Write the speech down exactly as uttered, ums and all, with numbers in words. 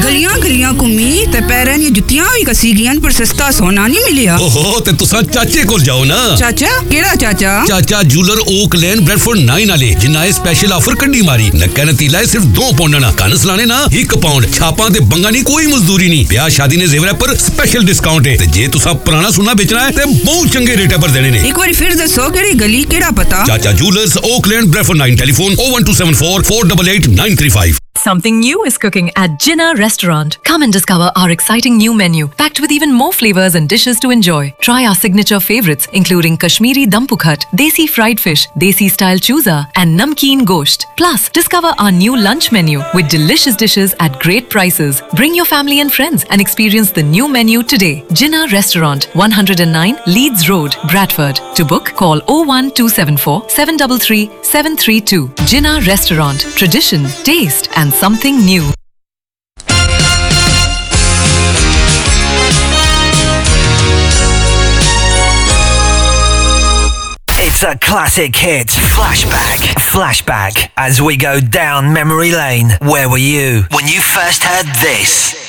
गलियां गलियां घूमी ते पैरां दी जुत्तियां भी कसी गियां पर सस्ता सोना नहीं मिलिया। ओहो ते तुसा चाचे कोल जाओ ना। चाचा केड़ा चाचा? चाचा जूलर ओक लेन ब्रेडफोर्ड नाइन वाले जिन्ना ए स्पेशल ऑफर कड्डी मारी। नक्का नतीला सिर्फ दो पाउंड ना कन सलाने ना एक पाउंड छापां ते बंगा नहीं कोई मजदूरी नहीं। ब्याह शादी ने जेवर पर स्पेशल डिस्काउंट है ते जे तुसा पुराना सोना बेचना है ते बहुत चंगे रेट पर देने ने। एक बार फिर दसो केड़ी गली केड़ा पता? चाचा jewellers okay lane Bradford nine telephone oh one two seven four four eight eight nine three five. Something new is cooking at Jinnah Restaurant. Come and discover our exciting new menu, packed with even more flavors and dishes to enjoy. Try our signature favorites, including Kashmiri dum pukhat, desi fried fish, desi style chooza, and namkeen gosht. Plus, discover our new lunch menu with delicious dishes at great prices. Bring your family and friends and experience the new menu today. Jinnah Restaurant, one oh nine Leeds Road, Bradford. To book, call oh one two seven four seven three three seven three two. Jinnah Restaurant, tradition, taste, and something new. It's a classic hit. Flashback. Flashback as we go down memory lane. Where were you when you first heard this?